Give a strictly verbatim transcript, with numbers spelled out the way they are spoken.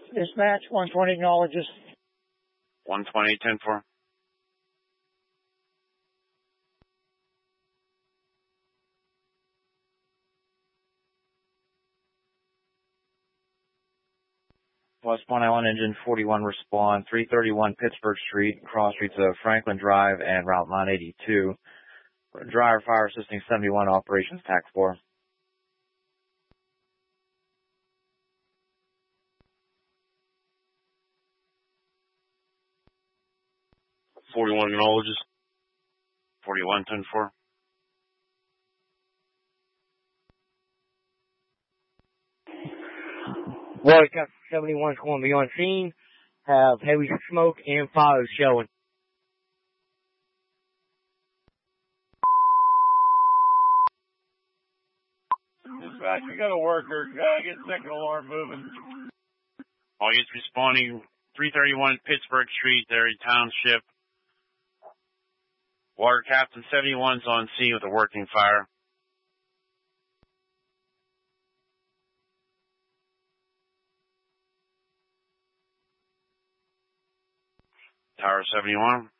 Dispatch, one twenty acknowledges. one twenty, ten four. West one ninety-one, engine forty-one, respond, three thirty-one Pittsburgh Street, cross streets of Franklin Drive and Route nine eighty-two. Driver fire assisting seventy-one, operations tac four. forty-one acknowledges. forty-one, ten four. Wildcat seventy-one is going to be on scene. Have heavy smoke and fire showing. Dispatch, we got a worker. Gotta get second alarm moving. All units responding, three thirty-one Pittsburgh Street, Derry Township. Water Captain seventy-one's on scene with a working fire. Tower seventy-one.